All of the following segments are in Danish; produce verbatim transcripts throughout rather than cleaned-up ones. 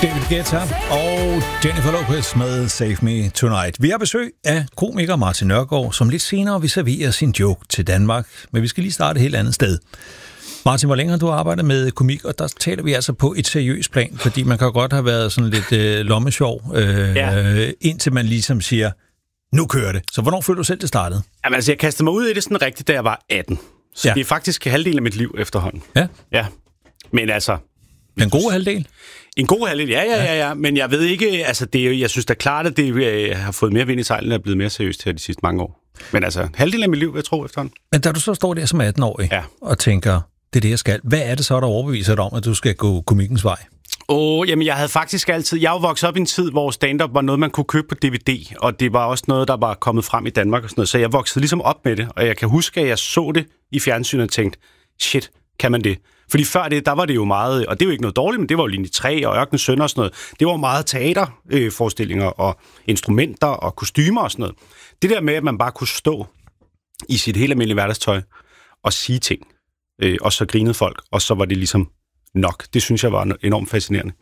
David Guetta og Jennifer Lopez med Save Me Tonight. Vi har besøg af komiker Martin Nørgaard, som lidt senere vil servere sin joke til Danmark. Men vi skal lige starte et helt andet sted. Martin, hvor længe har du arbejdet med komik? Og der taler vi altså på et seriøst plan, fordi man kan godt have været sådan lidt øh, lommesjov, øh, ja. indtil man ligesom siger, nu kører det. Så hvornår følte du selv, det startede? Jamen altså, jeg kastede mig ud i det sådan rigtigt, da jeg var atten. Så ja. Det er faktisk halvdelen af mit liv efterhånden. Ja? Ja. Men altså... En god halvdel? En god halvdel, ja, ja, ja, ja. Men jeg ved ikke, altså, det er, jeg synes da klart, at det jeg har fået mere vind i sejlen, og er blevet mere seriøst her de sidste mange år. Men altså, halvdelen af mit liv, jeg tror, efterhånden. Men da du så står der som atten-årig ja. og tænker, det er det, jeg skal. Hvad er det så, der overbeviser dig om, at du skal gå komikkens vej? Åh, oh, jamen jeg havde faktisk altid... Jeg er jo vokset op i en tid, hvor stand-up var noget, man kunne købe på D V D, og det var også noget, der var kommet frem i Danmark og sådan noget. Så jeg voksede ligesom op med det, og jeg kan huske, at jeg så det i fjernsynet og tænkte, shit, kan man det? Fordi før det, der var det jo meget, og det er jo ikke noget dårligt, men det var jo linje tre og Ørkenens Sønner og sådan noget. Det var meget teaterforestillinger øh, og instrumenter og kostymer og sådan noget. Det der med, at man bare kunne stå i sit helt almindelige hverdagstøj og sige ting, øh, og så grinede folk, og så var det ligesom nok. Det synes jeg var enormt fascinerende.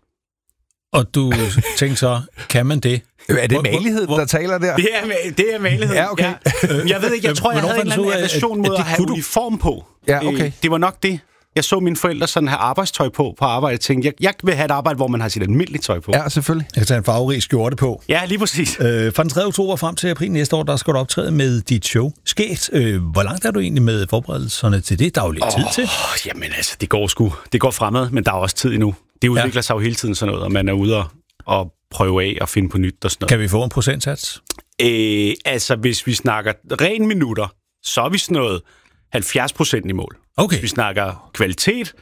Og du tænkte så, kan man det? Er det malighed, der taler der? Det er, det er malighed. Ja, okay. Ja. Jeg ved ikke, jeg tror, jeg havde en eller anden aversion mod at, at have uniform på. Ja, okay. Det var nok det. Jeg så mine forældre sådan have arbejdstøj på på arbejde. Jeg tænkte, jeg, jeg vil have et arbejde, hvor man har sit almindelige tøj på. Ja, selvfølgelig. Jeg kan tage en farverig skjorte på. Ja, lige præcis. Øh, fra den tredje oktober frem til april næste år, der skal du optræde med dit show. Skægt. Øh, hvor langt er du egentlig med forberedelserne til det? Der er jo lidt oh, tid til. Jamen altså, det går sgu. Det går fremad, men der er også tid endnu. Det udvikler ja. sig jo hele tiden sådan noget, og man er ude og, og prøve af og finde på nyt og sådan noget. Kan vi få en procentsats? Øh, altså, hvis vi snakker ren minutter, så er vi sådan noget halvfjerds procent i mål. Okay. Hvis vi snakker kvalitet,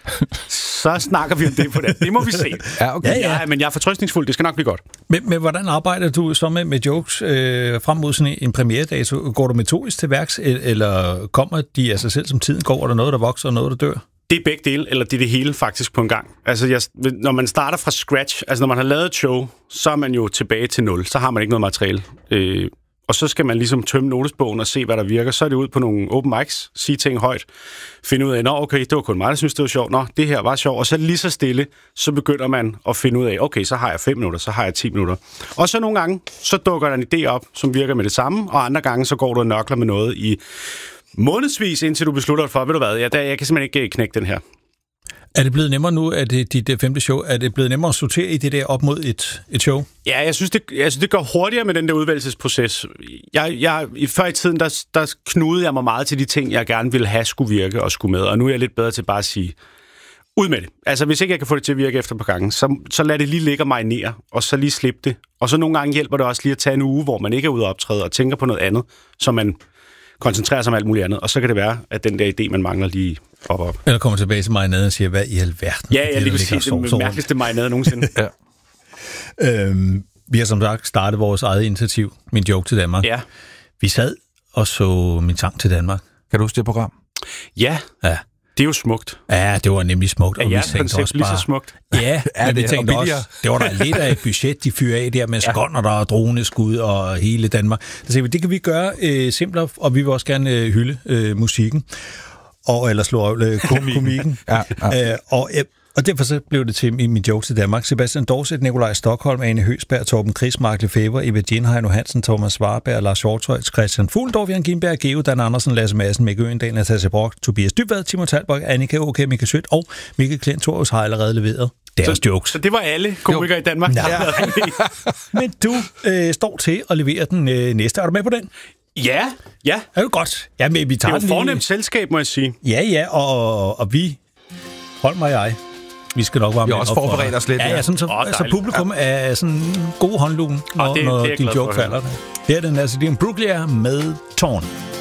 så snakker vi om det på det. Det må vi se. Ja, okay. Ja, ja. Men jeg er fortrøstningsfuld. Det skal nok blive godt. Men, men hvordan arbejder du så med, med jokes øh, frem mod sådan en premieredato? Går du metodisk til værks, eller kommer de af sig selv, som tiden går? Er der noget, der vokser, og noget, der dør? Det er begge dele, eller det er det hele faktisk på en gang. Altså, jeg, når man starter fra scratch, altså når man har lavet et show, så er man jo tilbage til nul. Så har man ikke noget materiale. Øh, og så skal man ligesom tømme notesbogen og se, hvad der virker. Så er det ud på nogle open mics, sige ting højt, finde ud af, nå okay, det var kun mig, der synes, det var sjovt. Nå, det her var sjovt. Og så lige så stille, så begynder man at finde ud af, okay, så har jeg fem minutter, så har jeg ti minutter. Og så nogle gange, så dukker der en idé op, som virker med det samme, og andre gange, så går du og nørkler med noget i månedsvis, indtil du beslutter dig for, ved du hvad, jeg, jeg kan simpelthen ikke knække den her. Er det blevet nemmere nu, at det dit femte show, er det blevet nemmere at sortere i det der op mod et, et show? Ja, jeg synes, det, jeg synes, det går hurtigere med den der udvælgelsesproces. Jeg, jeg, før i tiden, der, der knudede jeg mig meget til de ting, jeg gerne ville have skulle virke og skulle med, og nu er jeg lidt bedre til bare at sige, ud med det. Altså, hvis ikke jeg kan få det til at virke efter et par gange, så, så lad det lige ligge og marinere, og så lige slippe det. Og så nogle gange hjælper det også lige at tage en uge, hvor man ikke er ude og optræde, og tænker på noget andet, så man koncentrerer sig om alt muligt andet, og så kan det være, at den der idé, man mangler, lige op op. Eller kommer tilbage til marinaden og siger, hvad i alverden? Ja, ja, lige præcis. Det er mærkeligste marinade nogensinde. ja. øhm, vi har som sagt startet vores eget initiativ, Min Joke til Danmark. Ja. Vi sad og så Min Sang til Danmark. Kan du huske det program? Ja. Ja. Det er jo smukt. Ja, det var nemlig smukt. Og ja, vi tænkte også bare... lige så smukt. Ja, ja men vi det, tænkte også, det var der lidt af et budget, de fyrer af der med ja. skånder der og droneskud og hele Danmark. Så sagde vi, det kan vi gøre øh, simplere, og vi vil også gerne øh, hylde øh, musikken. Og, eller slå øh, komikken. ja, ja. Øh, og, øh, og derfor så blev det til Min Joke til Danmark. Sebastian Dorset, Nikolaj Stockholm, Ane Høsberg, Torben Chris, Mark Lefebvre, Eva Jenheim Hansen, Thomas Svarberg, Lars Hjortøjs, Christian Fuglendorf, Jan Gindberg, Geo, Dan Andersen, Lasse Madsen, Mikke Øgendal, Natasja Brock, Tobias Dybvad, Timo Talborg, Annika O K, Mika Sødt og Mikkel Klentorius har allerede leveret deres så, jokes. Så det var alle komikere i Danmark. Ja. Men du øh, står til at levere den øh, næste. Er du med på den? Ja, ja. Er det godt? Ja, men vi tager det er jo fornemt selskab, må jeg sige. Ja, ja, og, og vi, hold mig jeg, vi skal nok være med. Vi har også forberedt os lidt. Ja, ja, sådan, så, oh, så publikum ja. er sådan gode håndlugen, når, oh, det, når det din joke falder. Her er den altså, det er en Brooklyn med Tårn.